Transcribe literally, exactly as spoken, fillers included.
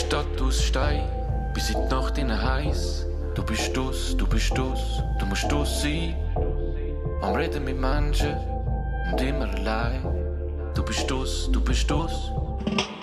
Stadt aus Stein, bis in die Nacht in heiß. Du bist dus, du bist dus, du musst dus sein. Am Reden mit Menschen und immer allein. Du bist dus, du bist dus.